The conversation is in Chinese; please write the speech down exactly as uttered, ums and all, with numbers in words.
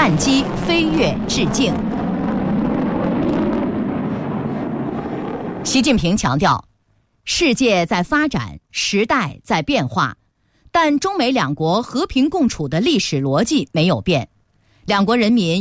汉基飞跃致敬。习近平强调，世界在发展，时代在变化，但中美两国和平共处的历史逻辑没有变，两国人民